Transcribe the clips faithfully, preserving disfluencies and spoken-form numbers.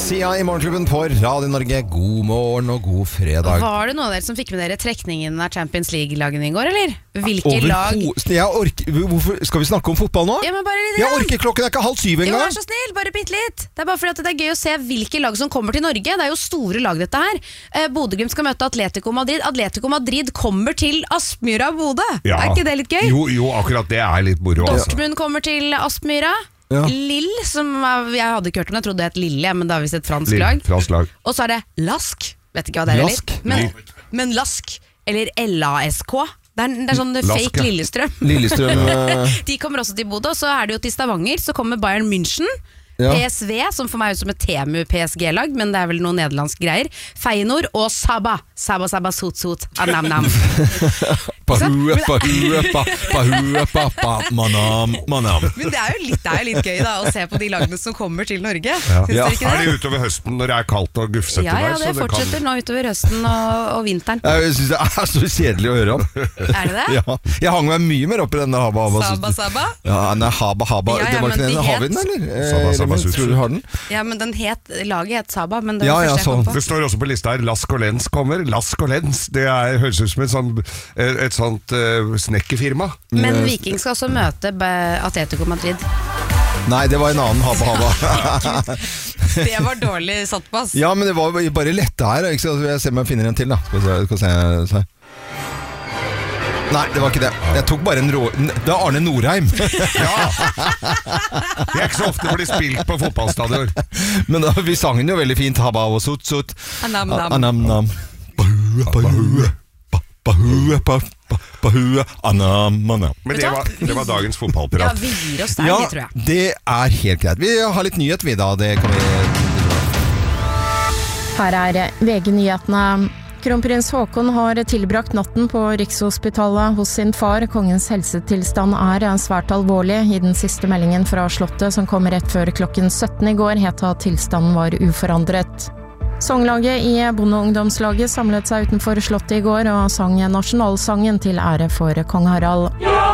Sia i Morgenklubben på Radio Norge. God morgen og god fredag. Var det noen av dere som fikk med dere trekningen av Champions League-lagene i går, eller? Hvilke Over lag? Jeg orker, hvorfor, skal vi snakke om fotball nå? Ja, men bare litt. Jeg orker, klokken er ikke halv syv engang. Jo, vær så snill, bare bitte litt. Det er bare fordi at det er gøy å se hvilke lag som kommer til Norge. Det er jo store lag dette her. Eh, Bodø-Glimt skal møte Atletico Madrid. Atletico Madrid kommer til Aspmyra Bodø. Ja. Er ikke det litt gøy? Jo, jo, akkurat det er litt moro. Dortmund kommer til Aspmyra. Ja. Lille, som jeg hadde ikke hørt om, jeg trodde det het Lille, men da har vi sett fransk Litt lag. fransk lag. Og så er det Lask. Vet ikke hva det er, Lask? eller? Men, men Lask, eller L A S K. Det er, det er sånn Lask, fake ja. Lillestrøm. Lillestrøm eh, De kommer også til Bodø, og så er det jo til Stavanger. Så kommer Bayern München, Ja. P S V, som for meg er ut som et Temu P S G-lag, men det er vel noen nederlandske greier. Feyenoord og Saba. Saba, Saba, Sot, Sot, Anam-Nam. Pahue, pahue, pa, pahue, pa, pa, manam, manam. Men det er jo litt, det er jo litt gøy da å se på de lagene som kommer til Norge. Ja. Syns Ja. dere ikke Er det? det utover høsten når det er kaldt og gufsete Ja, ja, der? det så fortsetter kan... nå utover høsten og, og vinteren. Jeg synes det er så kjedelig å høre om. Er det det? Ja. Jeg hang meg mye mer opp i denne haba haba. Saba, Saba? Ja, nei, haba haba. Ja, ja, det var men ikke de den het- havvinden, eller? Eh, Saba, Saba, Raymond, Sutsu. tror du har den? Ja, men den het, laget het Saba, men det Ja, var ja, første jeg kom sånn. på. Det står også på lista her, Lask og Lens kommer. Lask og Lens, det er, høres ut som et, sånn, et sånt uh, snekkerfirma. Men Viking skal også møte Be- Atletico Madrid. Nei, det var en annen haba haba. Det var dårlig satt på, ass. Ja, men det var bare lette her. Ikke? Så jeg ser om jeg finner en til da. Skal vi se, skal vi se, se. Nei, det var ikke det. Jeg tok bare en rå... Det er Arne Norheim. Ja! Det er ikke så ofte det blir spilt på fotballstadion. Men da, vi sang den jo veldig fint. Haba og sut sut. Anam, nam. Anam nam. Bahue, bahue. Ba- Bahue, ba- ba- bahue. Anam, anam. Men det var, det var dagens Ja, fotballpirat. vi gir oss der, Ja, tror jeg. det er helt greit. Vi har litt nyhet, vi da. Det kan vi... Her er V G-nyhetene. Kronprins Haakon har tilbrakt natten på Rikshospitalet hos sin far. Kongens helsetilstand er svært alvorlig. I den siste meldingen fra slottet, som kom rett før klokken sytten i går, het at tilstanden var uforandret. Sanglaget i bondeungdomslaget samlet seg utenfor slottet i går og sang nasjonalsangen til ære for kong Harald.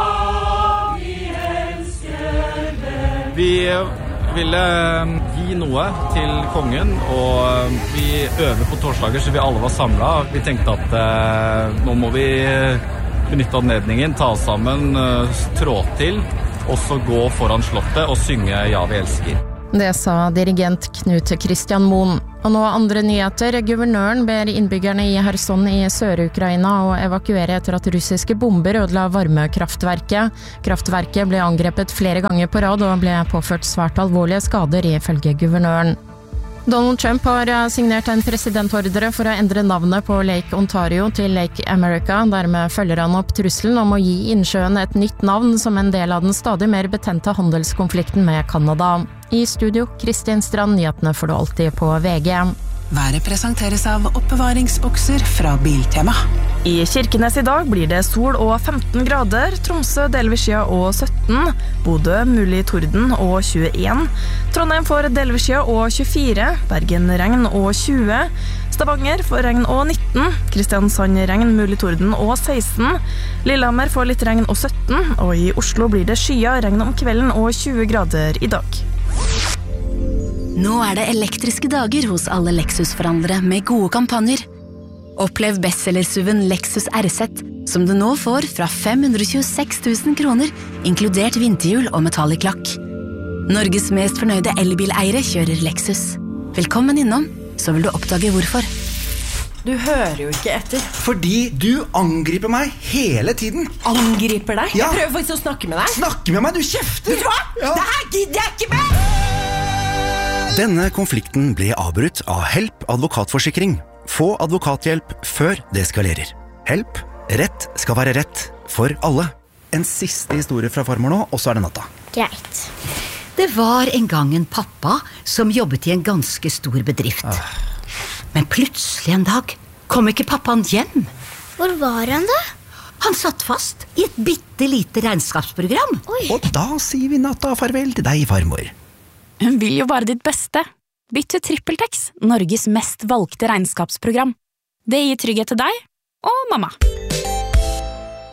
Vi ville gi noe til kongen, og vi øver på torsdager, så vi alle var samlet. Vi tenkte at eh, nå må vi benytte anledningen, ta oss sammen, eh, trå til, og så gå foran slottet og synge Ja, vi elsker. Det sa dirigent Knut Christian Moen. Og nå andre nyheter. Guvernøren ber innbyggerne i Kherson i Sør-Ukraina å evakuere etter at russiske bomber ødela varmekraftverket. Kraftverket ble angrepet flere ganger på rad og ble påført svært alvorlige skader, ifølge guvernøren. Donald Trump har signert en presidentordre for å endre navnet på Lake Ontario til Lake America. Dermed følger han opp trusselen om å gi innsjøen et nytt navn som en del av den stadig mer betente handelskonflikten med Kanada. I studio, Kristin Strand, nyhetene får du alltid på V G. Været presenteres av oppbevaringsbokser fra Biltema. I Kirkenes i dag blir det sol og femten grader, Tromsø delvis skya og sytten, Bodø mulig torden og tjueen, Trondheim får delvis skya og tjuefire, Bergen regn og tjue, Stavanger får regn og nitten, Kristiansand regn mulig torden og seksten, Lillehammer får litt regn og sytten, og i Oslo blir det skya regn om kvelden og tjue grader i dag. Nå er det elektriske dager hos alle Lexus-forhandlere med gode kampanjer. Opplev bestsellersuven Lexus R Z, som du nå får fra fem hundre tjueseks tusen kroner, inkludert vinterhjul og metallic lakk. Norges mest fornøyde elbileiere kjører Lexus. Velkommen innom, så vil du oppdage hvorfor. Du hører jo ikke etter. Fordi du angriper meg hele tiden. Angriper deg? Ja. Jeg prøver faktisk å snakke med deg. Snakke med meg, du kjefter. Vet du hva? Ja. Det her gidder jeg ikke med! Denne konflikten ble avbrutt av Help advokatforsikring. Få advokathjelp før det eskalerer. Help. Rett skal være rett for alle. En siste historie fra farmor nå, og så er det natta. Greit. Det var en gang en pappa som jobbet i en ganske stor bedrift. Ah. Men plutselig en dag kom ikke pappaen hjem. Hvor var han da? Han satt fast i et bitte lite regnskapsprogram. Oi. Og da sier vi natta farvel til deg, farmor. Hun vil jo bare ditt beste. Bytt til TrippelTex, Norges mest valgte regnskapsprogram. Det gir trygghet til deg og mamma.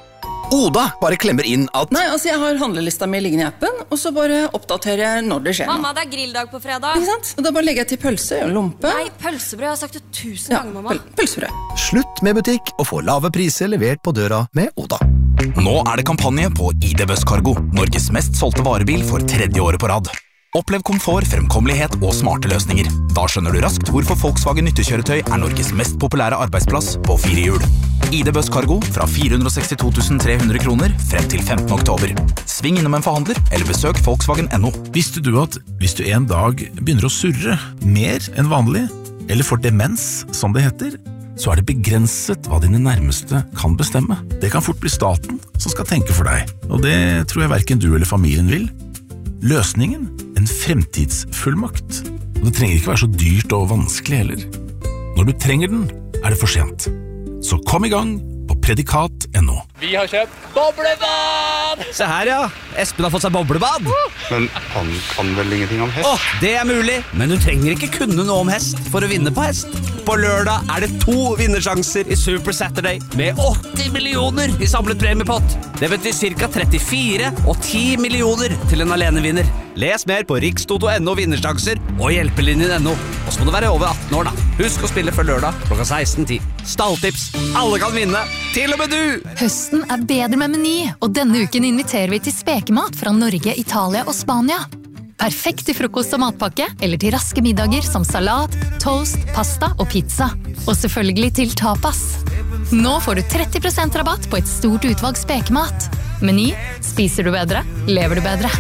Oda bare klemmer inn at Nei, altså jeg har handlelista mi liggende i appen, og så bare oppdaterer jeg når det skjer noe. Mamma, det er grilldag på fredag. Ikke sant? Og da bare legger jeg til pølse og lompe. Nei, pølsebrød, jeg har sagt det tusen Ja, ganger, mamma. pøl pølsebrød. Slutt med butikk og få lave priser levert på døra med Oda. Nå er det kampanje på I D Buss Cargo, Norges mest solgte varebil for tredje året på rad. Opplev komfort, fremkommelighet og smarte løsninger. Da skjønner du raskt hvorfor Volkswagen nyttekjøretøy er Norges mest populære arbeidsplass på fire hjul. I D Buss Cargo fra fire hundre og sekstito tusen tre hundre kroner frem til femtende oktober. Sving innom en forhandler eller besøk Volkswagen punktum no. Visste du at hvis du en dag begynner å surre mer enn vanlig, eller får demens, som det heter, så er det begrenset hva dine nærmeste kan bestemme. Det kan fort bli staten som skal tenke for deg, og det tror jeg hverken du eller familien vil. Løsningen? En fremtidsfullmakt. Og det trenger ikke være så dyrt og vanskelig heller. Når du trenger den, er det for sent. Så kom i gang på predikat punktum no. Vi har kjøpt boblebad! Se her, ja. Espen har fått seg boblebad. Men han kan vel ingenting om hest? Åh, det er mulig. Men du trenger ikke kunne noe om hest for å vinne på hest. På lørdag er det to vinnersjanser i Super Saturday med åtti millioner i samlet premiepott. Det betyr ca. trettifire og ti millioner til en alenevinner. Les mer på rikstoto punktum no vinnersjanser og hjelpelinjen punktum no. Og så må du være over atten år da. Husk å spille før lørdag klokka seksten ti. Stalltips. Alle kan vinne. Til og med du! Høsten er bedre med Meny, og denne uken inviterer vi til spekemat fra Norge, Italia og Spania. Perfekt til frokost og matpakke, eller til raske middager som salat, toast, pasta og pizza. Og selvfølgelig til tapas. Nå får du tretti prosent rabatt på et stort utvalg spekemat. Meny. Spiser du bedre, lever du bedre.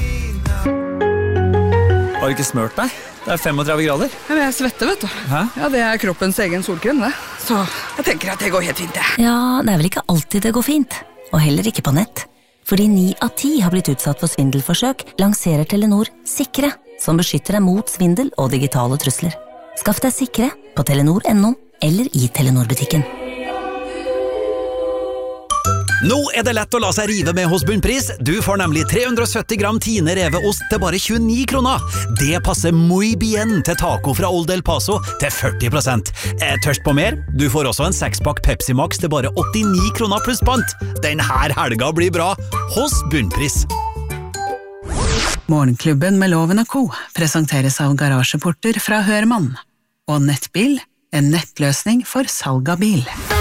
Har du ikke smørt deg? Det er femogtredve grader. Ja, men jeg svetter, vet du. Hæ? Ja, det er kroppens egen solkrem, det. Så jeg tenker at det går helt fint, det. Ja, det er vel ikke alltid det går fint. Og heller ikke på nett. Fordi ni av ti har blitt utsatt for svindelforsøk, lanserer Telenor Sikre, som beskytter deg mot svindel og digitale trusler. Skaff deg Sikre på telenor punktum no eller i Telenor-butikken. Nå er det lett å la seg rive med hos Bunnpris. Du får nemlig tre hundre og sytti gram Tine reveost til bare tjueni kroner. Det passer muy bien til taco fra Old El Paso til førti prosent. Er tørst på mer? Du får også en sekspakk Pepsi Max til bare åttini kroner pluss pant. Den her helga blir bra hos Bunnpris. Morgenklubben med Loven og Co. presenteres av garasjeporter fra Hørmann. Og Nettbil, en nettløsning for salg av bil.